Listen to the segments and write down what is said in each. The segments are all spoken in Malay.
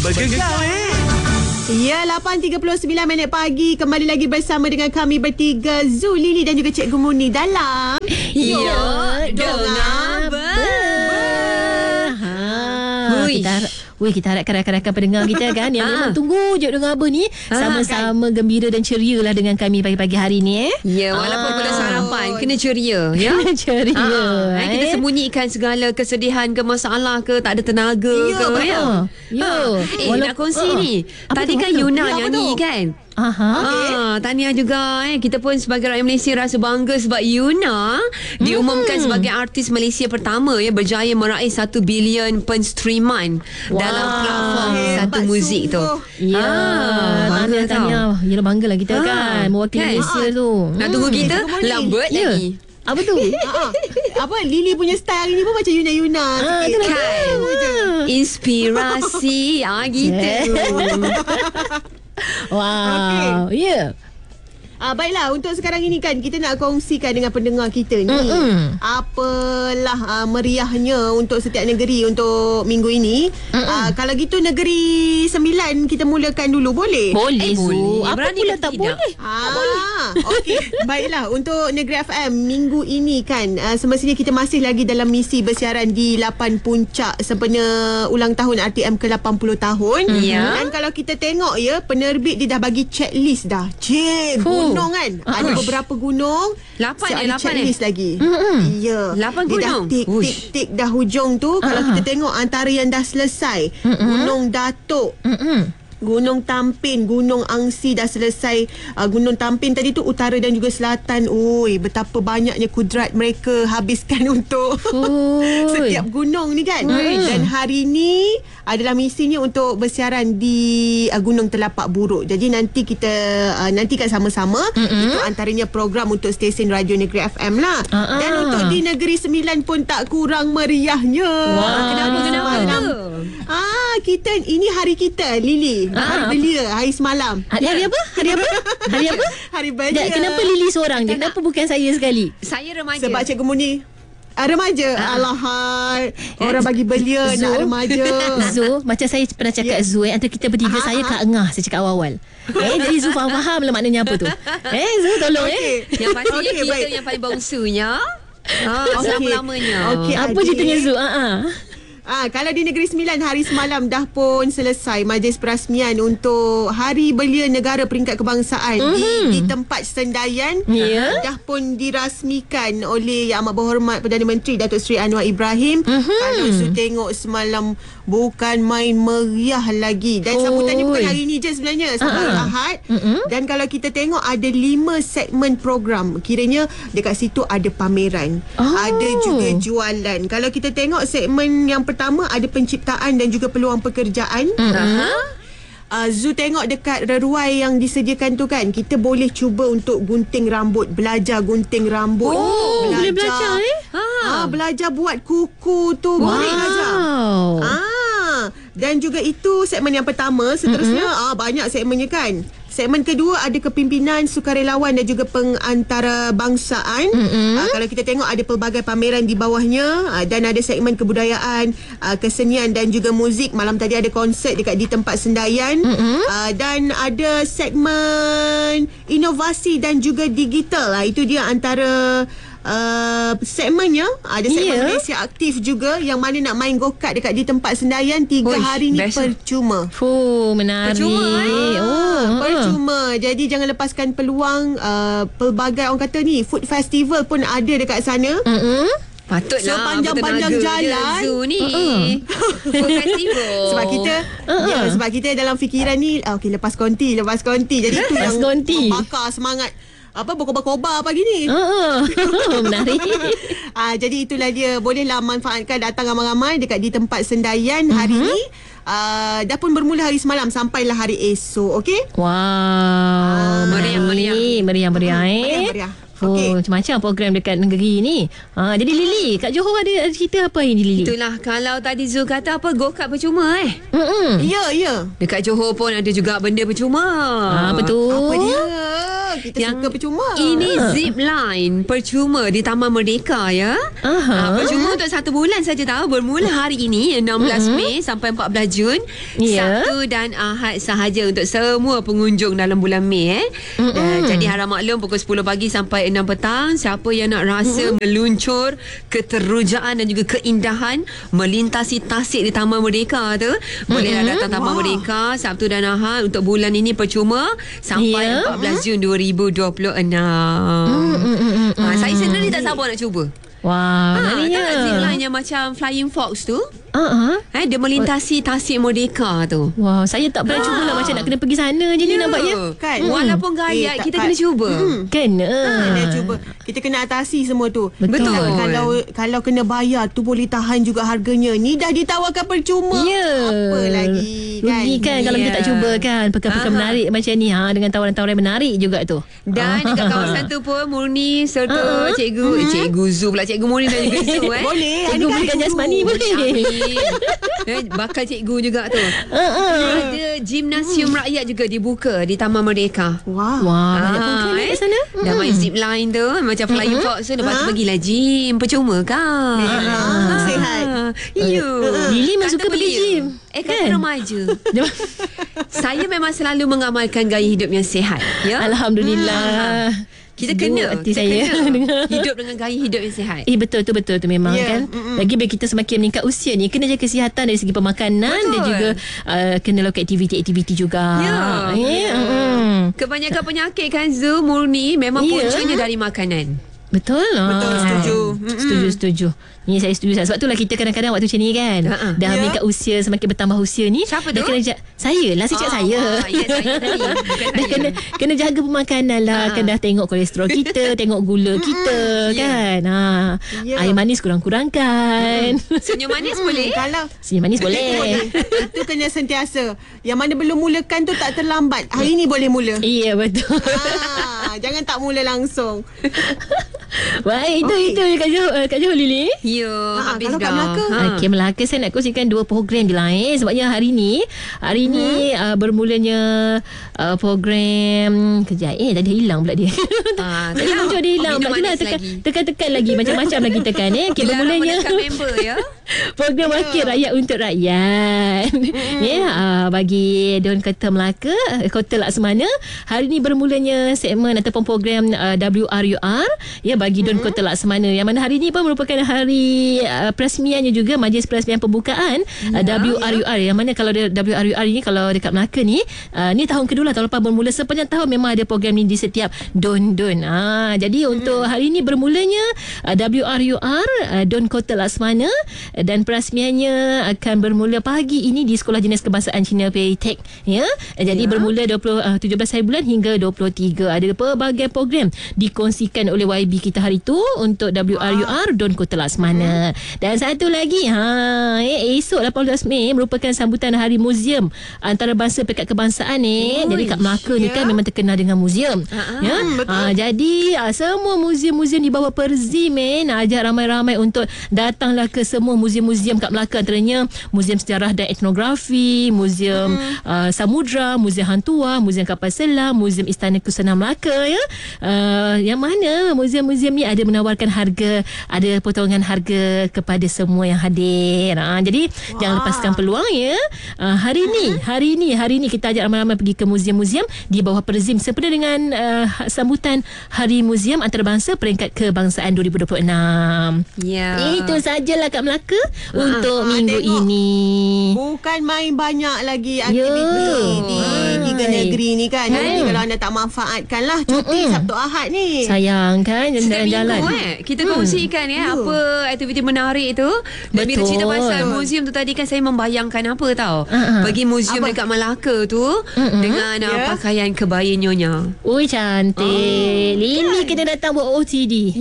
Bergegau Ya, 8.39 minit pagi. Kembali lagi bersama dengan kami bertiga, Zu, Lily dan juga Cikgu Muni dalam Yo Dengar kita harapkan rakan-rakan pendengar kita kan yang memang tunggu je dengar apa ni, sama-sama gembira dan ceria lah dengan kami pagi-pagi hari ni. Ya, walaupun pada sarapan kena ceria, ya. Kena ceria. Kita sembunyikan segala kesedihan ke masalah ke, tak ada tenaga ke, ya. Nak kongsi ni. Tadi kan Yuna nyanyi kan? Tahniah juga kita pun sebagai rakyat Malaysia rasa bangga sebab Yuna diumumkan sebagai artis Malaysia pertama yang berjaya meraih 1 bilion penstreaman dalam platform satu muzik tu. Tahniah. Yalah, banggalah kita kan mewakili Malaysia tu. Nak tunggu kita lambat lagi. Apa tu? Apa Lily punya style hari ni pun macam Yuna sikit. Inspirasi gitu. Wow. Ya. Baiklah, untuk sekarang ini kan kita nak kongsikan dengan pendengar kita ni apalah meriahnya untuk setiap negeri untuk minggu ini. Kalau gitu negeri 9 kita mulakan dulu, boleh? Boleh, Zu. Apa Berani pula ke tak tidak? boleh? Okey. Baiklah, untuk Negeri FM minggu ini kan semestinya kita masih lagi dalam misi bersiaran di 8 puncak sempena ulang tahun RTM ke 80 tahun. Dan kalau kita tengok ya, penerbit dia dah bagi checklist dah. Gunung kan. Ada beberapa gunung. 8 checklist lagi. Ya. 8 dia gunung. Dia dah tik dah hujung tu. Kalau kita tengok antara yang dah selesai, Gunung Datuk, Gunung Tampin, Gunung Angsi dah selesai. Gunung Tampin tadi tu utara dan juga selatan. Oi, betapa banyaknya kudrat mereka habiskan untuk setiap gunung ni kan. Dan hari ni adalah misinya untuk bersiaran di Gunung Telapak Buruk. Jadi nanti kita nantikan sama-sama. Itu antaranya program untuk stesen Radio Negeri FM lah. Dan untuk di Negeri 9 pun tak kurang meriahnya. Kenapa? Kita ini hari kita, Lily. Hari belia, hari semalam. Hari apa? Hari belia. Kenapa Lily seorang je? Kenapa bukan saya sekali? Saya remaja. Sebab Cikgu Muni remaja. Alahai, orang bagi belia nak remaja. Zu, macam saya pernah cakap Zu, antara kita bertiga saya Kak Engah, saya cakap awal-awal. Jadi Zu faham lah maknanya apa tu. Zu tolong Yang pastinya kita yang paling bongsunya. Selama-lamanya. Apa ceritanya Zu? Kalau di Negeri 9 hari semalam dah pun selesai majlis perasmian untuk Hari Belia Negara Peringkat Kebangsaan di tempat Sendayan. Dah pun dirasmikan oleh Yang Amat Berhormat Perdana Menteri Datuk Seri Anwar Ibrahim. Kalau Zu tengok semalam bukan main meriah lagi. Dan sambutannya bukan hari ni je sebenarnya, sampai hari Ahad. Dan kalau kita tengok ada 5 segmen program. Kiranya dekat situ ada pameran, ada juga jualan. Kalau kita tengok segmen yang pertama ada penciptaan dan juga peluang pekerjaan. Zu tengok dekat reruai yang disediakan tu kan, kita boleh cuba untuk gunting rambut, belajar gunting rambut. Boleh belajar belajar buat kuku tu. Boleh belajar. Dan juga itu segmen yang pertama. Seterusnya banyak segmennya kan. Segmen kedua ada kepimpinan, sukarelawan dan juga pengantarbangsaan. Kalau kita tengok ada pelbagai pameran di bawahnya. Dan ada segmen kebudayaan, kesenian dan juga muzik. Malam tadi ada konsert dekat di tempat Sendayan. Dan ada segmen inovasi dan juga digital. Itu dia antara segmennya. Ada segmen Malaysia Aktif juga, yang mana nak main go-kart dekat di tempat Sendayan 3 hari ni percuma. Menarik. Percuma. Jadi jangan lepaskan peluang. Pelbagai orang kata ni food festival pun ada dekat sana. Patutlah sepanjang jalan Zu ni food festival. Sebab kita dalam fikiran ni lepas konti. Jadi itu yang bakar semangat berkobar-kobar pagi ni. Menarik. Jadi itulah dia. Bolehlah manfaatkan, datang ramai-ramai dekat di tempat Sendayan hari ni. Dah pun bermula hari semalam sampailah hari esok. Okey? Wow. Meriah. Macam-macam program dekat negeri ni. Jadi Lily, kat Johor ada cerita apa ini Lily? Itulah, kalau tadi Zul kata apa, go-kart percuma Ya. Dekat Johor pun ada juga benda percuma. Betul. Apa dia? Kita suka percuma. Ini zip line percuma di Taman Merdeka ya. Percuma untuk 1 bulan saja tahu. Bermula hari ini 16 Mei sampai 14 Jun. Sabtu dan Ahad sahaja untuk semua pengunjung dalam bulan Mei Jadi harap maklum pukul 10 pagi sampai 6 petang. Siapa yang nak rasa meluncur keterujaan dan juga keindahan melintasi tasik di Taman Merdeka tu, bolehlah datang Taman Merdeka Sabtu dan Ahad untuk bulan ini percuma sampai 14 Jun 2026. Saya sendiri tak sabar nak cuba. Wah, maknanya zip line yang macam Flying Fox tu. Dia melintasi tasik Merdeka tu. Wah, saya tak pernah cuba lah. Macam nak kena pergi sana je ni nampaknya kan? Walaupun gayat kita kena cuba. Kena cuba. Kita kena atasi semua tu. Betul. Kalau kena bayar tu boleh tahan juga harganya. Ni dah ditawarkan percuma. Apa lagi kan? Rugi kan kalau kita tak cuba kan. Pekan-pekan menarik macam ni dengan tawaran-tawaran menarik juga tu. Dan dekat kawasan tu pun Murni serta Cikgu Zu pula. Cikgu Murni dan juga Zu boleh. Cikgu berikan jasmani boleh. Bakal cikgu juga tu. Ada gimnasium rakyat juga dibuka di Taman Merdeka. Wah, banyak program kat sana. Dah main zip line tu macam Flying Fox tu. Lepas tu pergilah gym. Percuma kan? Sihat. Lily memang suka pergi gym. Kata remaja. Saya memang selalu mengamalkan gaya hidup yang sihat. Alhamdulillah. Kita kena hidup dengan gaya hidup yang sihat. Betul tu memang kan. Lagi bila kita semakin meningkat usia ni, kena jaga kesihatan dari segi pemakanan dan juga kena lakukan aktiviti-aktiviti juga. Kebanyakan penyakit kan Zu, Murni memang puncanya dari makanan. Betul. Setuju. Ni saya setuju. Sebab itulah kita kadang-kadang waktu macam ni kan, dah meningkat usia, semakin bertambah usia ni. Siapa dah tu? Saya lah, saya. Saya tadi. Kena jaga pemakanan lah. Kan dah tengok kolesterol kita, tengok gula kita kan. Air manis kurang-kurangkan. Senyum manis boleh? Senyum manis boleh. Itu kena sentiasa. Yang mana belum mulakan tu tak terlambat. Hari ni boleh mula. Ya, betul. Jangan tak mula langsung. Baik, itu Kak Johor Lily. Habis kalau dah. kat Melaka. Okey, Melaka saya nak kongsikan 2 program je lah sebabnya hari ni bermulanya program kejap tadi hilang pula dia. Tadi muncul dia hilang pula. Itulah tekan lagi macam-macam lagi tekan okey, bermulanya member ya. Program Wakil Rakyat untuk Rakyat. Bagi Don Kota Melaka, Kota Laksamana, hari ni bermulanya segmen ataupun program WRUR bagi Don Kota Laksamana, yang mana hari ni pun merupakan hari peresmiannya juga, majlis peresmian pembukaan WRUR, yang mana kalau WRUR ni kalau dekat Melaka ni tahun kedua lah. Tahun lepas bermula sepanjang tahun memang ada program ni di setiap Don. Jadi untuk hari ni bermulanya WRUR Don Kota Laksamana, dan peresmiannya akan bermula pagi ini di Sekolah Jenis Kebangsaan Cina Peitek jadi bermula 17 hari bulan hingga 23. Ada pelbagai program dikongsikan oleh YB kita hari tu untuk WRUR Don Kota Laksamana. Dan satu lagi esok 18 Mei merupakan sambutan Hari Muzium Antarabangsa Pekat Kebangsaan Jadi kat Melaka ni kan memang terkenal dengan muzium. Jadi semua muzium-muzium di bawah Perzim ajak ramai-ramai untuk datanglah ke semua muzium-muzium kat Melaka, antaranya Muzium Sejarah dan Etnografi, Muzium Samudra, Muzium Hantua, Muzium Kapal Selam, Muzium Istana Kusana Melaka yang mana muzium-muzium ni ada menawarkan harga, ada potongan harga kepada semua yang hadir. Jadi jangan lepaskan peluang hari ni kita ajak ramai-ramai pergi ke muzium-muzium di bawah Perzim sempena dengan sambutan Hari Muzium Antarabangsa Peringkat Kebangsaan 2026. Itu sajalah kat Melaka untuk minggu ini. Bukan main banyak lagi aktiviti di tiga negeri ni kan. Jadi kalau anda tak manfaatkan lah cuti Sabtu Ahad ni. Sayang kan jalan-jalan. Kita kongsikan apa aktiviti menarik tu. Dan bila cerita pasal muzium tu tadi kan saya membayangkan apa tahu. Pergi muzium dekat Melaka tu dengan pakaian kebaya nyonya. Ui, cantik. Lily kena datang buat OTD.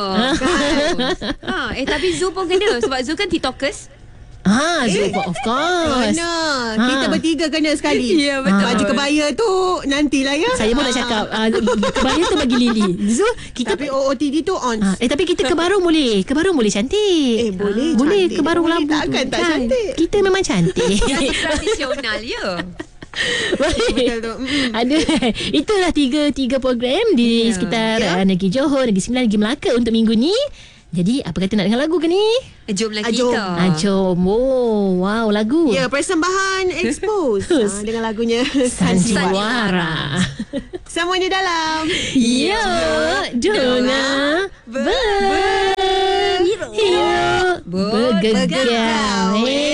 Tapi Zu pun kena sebab Zu kan TikTokers. Of course. Kita bertiga kena sekali. Ya, betul. Baju kebaya tu nantilah ya. Saya pun nak cakap kebaya tu bagi Lily. So, tapi OOTD tu on. Tapi kita kebarung boleh. Kebarung boleh cantik. Boleh. Boleh cantik. kebarung boleh, lampu takkan tu. tak cantik. Kita memang cantik. Yang tradisional ya. Betul tu. Ada. Itulah tiga program di sekitar Negeri Johor, Negeri Sembilan, Negeri Melaka untuk minggu ni. Jadi apa kata nak dengar lagu ke ni? Jomlah kita. Jom. Oh, wow, lagu. Ya, persembahan Expose. Dengan lagunya Sandiwara. Semuanya dalam. Ya, dengar berhero bergegar.